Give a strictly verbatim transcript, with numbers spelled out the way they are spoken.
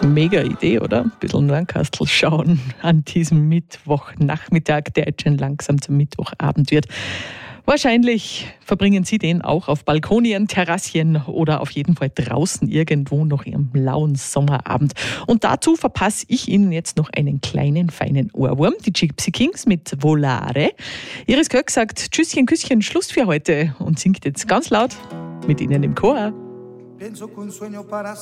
Mega Idee, oder? Ein bisschen Landkastel schauen an diesem Mittwochnachmittag, der jetzt schon langsam zum Mittwochabend wird. Wahrscheinlich verbringen Sie den auch auf Balkonien, Terrassien oder auf jeden Fall draußen irgendwo noch im lauen Sommerabend. Und dazu verpasse ich Ihnen jetzt noch einen kleinen, feinen Ohrwurm. Die Gypsy Kings mit Volare. Iris Göck sagt Tschüsschen, Küsschen, Schluss für heute und singt jetzt ganz laut mit Ihnen im Chor. Penso che un sogno para